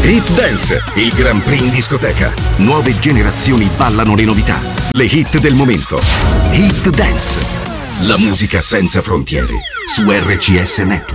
Hit Dance, il Grand Prix in discoteca. Nuove generazioni ballano le novità, le hit del momento. Hit Dance, la musica senza frontiere, su RCS Network.